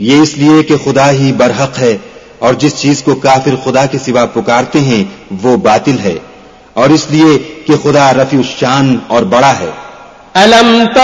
ये इसलिए कि खुदा ही बरहक है और जिस चीज को काफिर खुदा के सिवा पुकारते हैं वो बातिल है, और इसलिए कि खुदा रफी शान और बड़ा है।